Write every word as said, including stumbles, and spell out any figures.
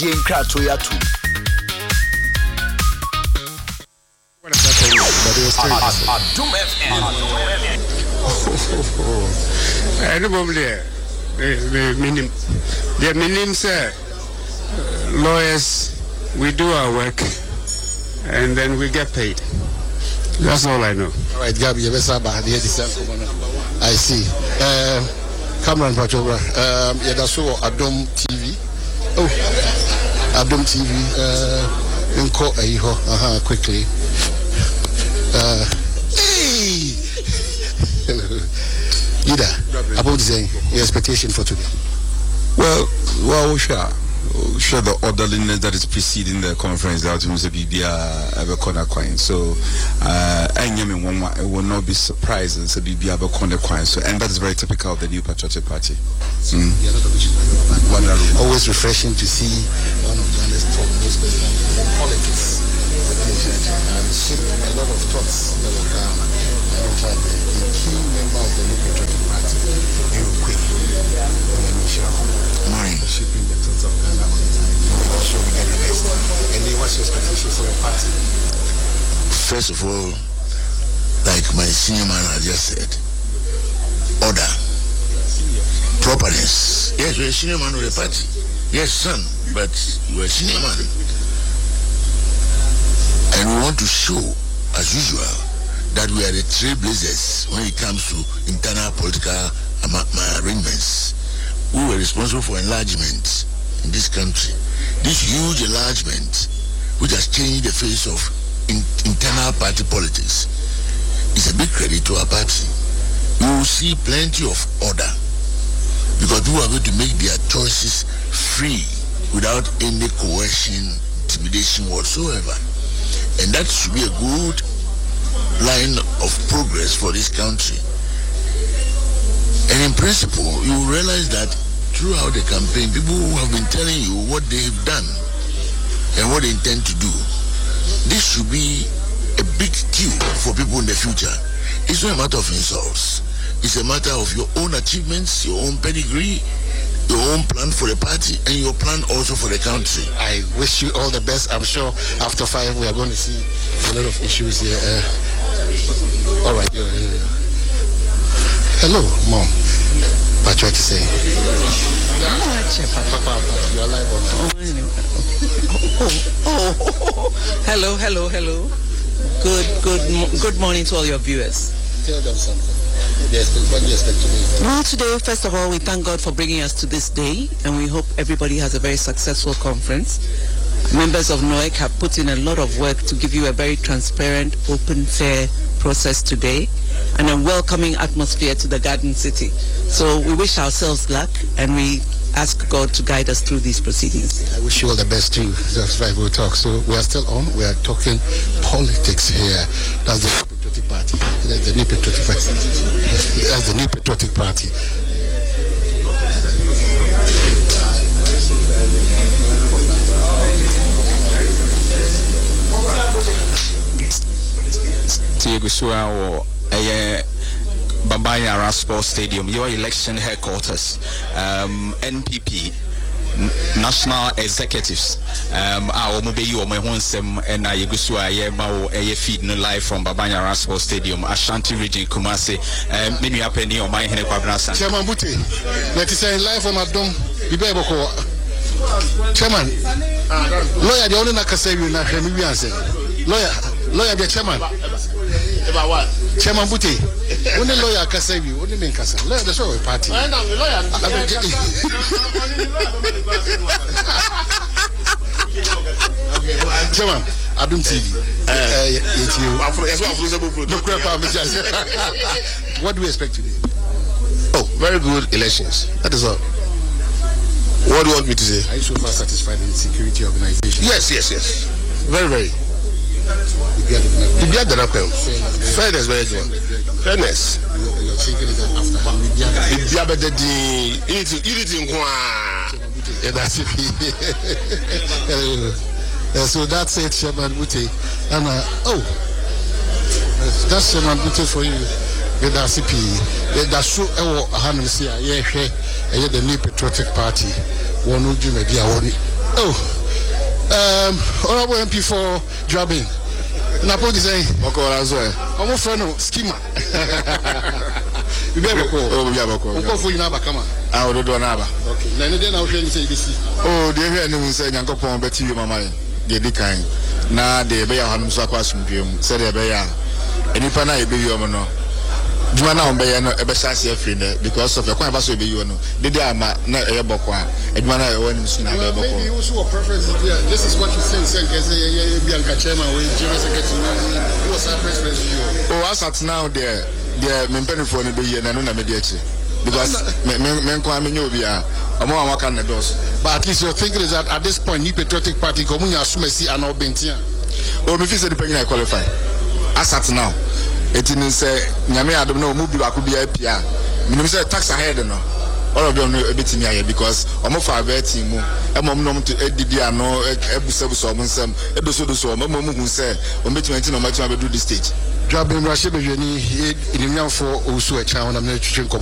die nkrato ya tu. Adum F M. I don't there. The minim, the minim say lawyers, we do our work and then we get paid. That's all I know. All right, Gabi, you better have the I see. Uh, Cameron Pachobra, um, yeah, that's so Adum T V. Oh, Adum T V. Uh, Inko Ayiho. Uh-huh, quickly. Uh, hey! Ida, about saying your expectation for today. Well, well, sure. Sure, the orderliness that is preceding the conference that will be a corner coin. So, uh, I will not be surprised and say be a corner coin. So, and that is very typical of the New Patriotic Party. Mm. Always refreshing to see one of Ghana's top newspapers in politics. And shaped a lot of thoughts that will come. And in fact, the key member of the New Patriotic Party, New Quick, Morning. Shaping the thoughts of Ghana all the time. I'm sure we get the best. And then what's your expectation for the party? First of all, like my senior man has just said, order, properness. Yes, we're a senior man of the party. Yes, son, but we're a senior man. And we want to show, as usual, that we are the trailblazers when it comes to internal political arrangements. We were responsible for enlargement in this country. This huge enlargement, which has changed the face of in, internal party politics, is a big credit to our party. We will see plenty of order because people are going to make their choices free without any coercion, intimidation whatsoever. And that should be a good line of progress for this country. And in principle, you will realize that throughout the campaign, people who have been telling you what they have done and what they intend to do, this should be a big cue for people in the future. It's not a matter of insults. It's a matter of your own achievements, your own pedigree, your own plan for the party, and your plan also for the country. I wish you all the best. I'm sure after five we are going to see a lot of issues here. Uh, all right. Uh, hello, Mom. What you say? Papa, you are live on. Oh, oh, oh, hello, hello, hello. Good, good, good morning to all your viewers. Tell them something. What do you expect today? Well, today, first of all, we thank God for bringing us to this day, and we hope everybody has a very successful conference. Members of N O E C have put in a lot of work to give you a very transparent, open, fair process today, and a welcoming atmosphere to the Garden City. So we wish ourselves luck, and we ask God to guide us through these proceedings. I wish you all the best too. That's right, we'll talk. So we are still on. We are talking politics here. That's the Patriotic Party. That's the New Patriotic Party. That's the New Patriotic Party. Tiegusua or a Bambayara Sports Stadium, your election headquarters, um, N P P, National Executives, um, our mobile or my home sem and I Yugusua Yemao a feed no live from Bambayara Sports Stadium, Ashanti region, Kumasi, um, many happening on my Hene Quabrasa. Chairman Buti, let us say live from Abdom, Bibeko. Chairman, lawyer, the only Nakasevi na Hemibianse. Lawyer, lawyer, the chairman. About what? Chairman Buti, only lawyer can save you, only main casa. Lawyer, the show party. I know the lawyer. Chairman, Adum T V. It's you. What do we expect today? Oh, very good elections. That is all. What do you want me to say? Are you so far satisfied with the security organization? Yes, yes, yes. Very, very. The Bia the Rapel. Fairness, very good. Fairness. You're thinking that after the Bia better the eating. Yeah, that's it. Yeah, so that's it, Chairman Buti. And uh, oh, that's Chairman Buti for you. That's it. That's so. Oh, Hanum say, yeah, yeah, the New Patriotic Party. One would you maybe I want it. Oh, um, honorable M P for Drabin. Napo is saying, Boko as well. I'm a friend of schema. You better go. Oh, we have a call. Go for you now, come on. I will do another. Okay. Then I'll show you say this. Oh, they hear anyone saying, Uncle Pom, Betty, my mind. They decline. Now they be a hanum saquasum, said they be a. Any pana be you, no. Jumana on Bayano, a Bessasi friend, because of the Quan Basso be you know. Did I not a Bokwa, and one I own in maybe also a preference. This is what you say, Bianca Chairman, we just get to know what's our preference. Oh, as at now, there, there, Mempenny for the year, and I don't have mediachi. Because men come in Yobia, a more work on the doors. But at least you're thinking is that at this point, New Patriotic Party, Comunia Sumesi, and all Bentia. Oh, if you say the penny I qualify. As at now. It is say, Yami, I don't know, movie I could be a P R. You say tax ahead, no. All of them know a bit in here because I'm of our team. I'm on to Eddie, I know, every service or some episode so, my mom who said, on between no matter do this stage. Drabin Rashid, in the for also a child, I'm not